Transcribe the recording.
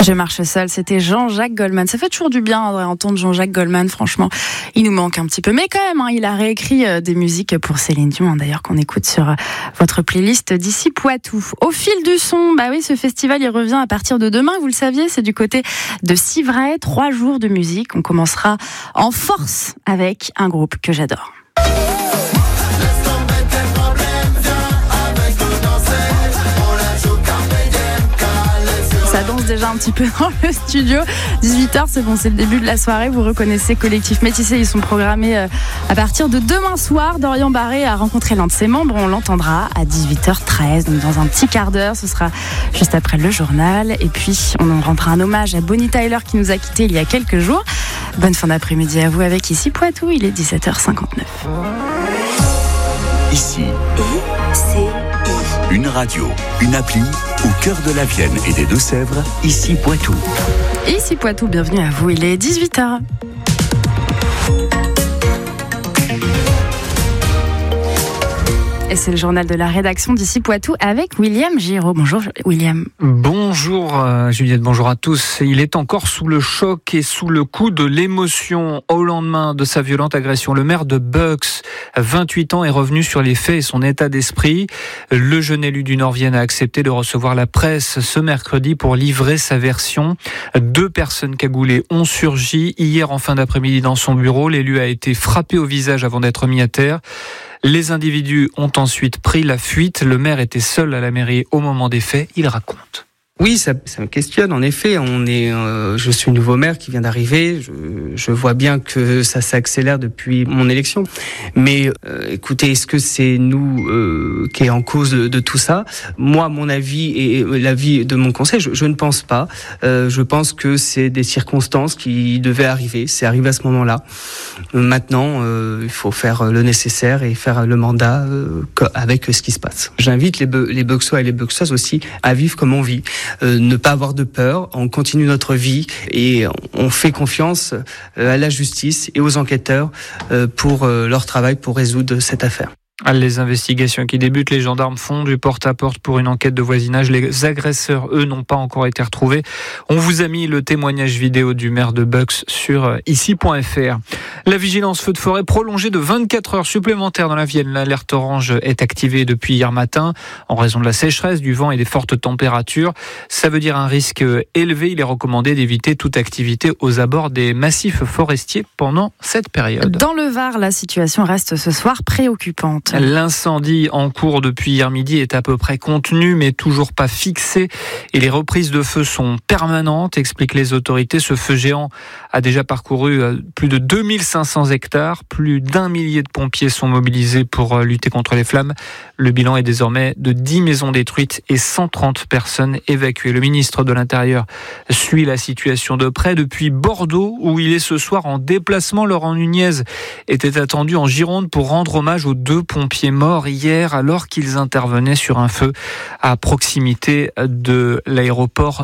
Je marche seul, c'était Jean-Jacques Goldman. Ça fait toujours du bien d'entendre Jean-Jacques Goldman, franchement. Il nous manque un petit peu, mais quand même, il a réécrit des musiques pour Céline Dion, d'ailleurs, qu'on écoute sur votre playlist d'ici Poitou. Au fil du son, ce festival, il revient à partir de demain, vous le saviez, c'est du côté de Civray, 3 jours de musique. On commencera en force avec un groupe que j'adore. Ça danse déjà un petit peu dans le studio. 18h, c'est bon, c'est le début de la soirée. Vous reconnaissez Collectif Métissé, ils sont programmés à partir de demain soir. Dorian Barré a rencontré l'un de ses membres. On l'entendra à 18h13, donc dans un petit quart d'heure. Ce sera juste après le journal. Et puis, on rendra un hommage à Bonnie Tyler qui nous a quittés il y a quelques jours. Bonne fin d'après-midi à vous avec Ici Poitou. Il est 17h59. Ici, une radio, une appli au cœur de la Vienne et des Deux-Sèvres, Ici Poitou. Ici Poitou, bienvenue à vous, il est 18h. Et c'est le journal de la rédaction d'Ici Poitou avec William Giraud. Bonjour William. Bonjour Juliette, bonjour à tous. Il est encore sous le choc et sous le coup de l'émotion au lendemain de sa violente agression. Le maire de Bucks, 28 ans, est revenu sur les faits et son état d'esprit. Le jeune élu du Nord-Vienne a accepté de recevoir la presse ce mercredi pour livrer sa version. 2 personnes cagoulées ont surgi hier en fin d'après-midi dans son bureau. L'élu a été frappé au visage avant d'être mis à terre. Les individus ont ensuite pris la fuite. Le maire était seul à la mairie au moment des faits. Il raconte. Oui, ça me questionne. En effet, je suis nouveau maire qui vient d'arriver. Je vois bien que ça s'accélère depuis mon élection. Mais écoutez, est-ce que c'est nous qui est en cause de tout ça ? Moi, mon avis et l'avis de mon conseil, je ne pense pas. Je pense que c'est des circonstances qui devaient arriver. C'est arrivé à ce moment-là. Maintenant, il faut faire le nécessaire et faire le mandat avec ce qui se passe. J'invite les Buxois et les Buxoises aussi à vivre comme on vit. Ne pas avoir de peur, on continue notre vie et on fait confiance à la justice et aux enquêteurs pour leur travail pour résoudre cette affaire. Les investigations qui débutent, les gendarmes font du porte-à-porte pour une enquête de voisinage. Les agresseurs, eux, n'ont pas encore été retrouvés. On vous a mis le témoignage vidéo du maire de Bucks sur ici.fr. La vigilance feu de forêt prolongée de 24 heures supplémentaires dans la Vienne. L'alerte orange est activée depuis hier matin en raison de la sécheresse, du vent et des fortes températures. Ça veut dire un risque élevé. Il est recommandé d'éviter toute activité aux abords des massifs forestiers pendant cette période. Dans le Var, la situation reste ce soir préoccupante. L'incendie en cours depuis hier midi est à peu près contenu, mais toujours pas fixé. Et les reprises de feu sont permanentes, expliquent les autorités. Ce feu géant a déjà parcouru plus de 2500 hectares. Plus d'1 millier de pompiers sont mobilisés pour lutter contre les flammes. Le bilan est désormais de 10 maisons détruites et 130 personnes évacuées. Le ministre de l'Intérieur suit la situation de près depuis Bordeaux, où il est ce soir en déplacement. Laurent Nunez était attendu en Gironde pour rendre hommage aux 2 pompiers morts hier alors qu'ils intervenaient sur un feu à proximité de l'aéroport